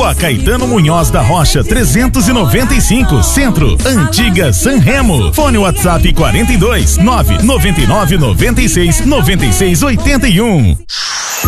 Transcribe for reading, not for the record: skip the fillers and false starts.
Rua Caetano Munhoz da Rocha 395, Centro, Antiga Sanremo. Fone WhatsApp 42 999 96 96 81.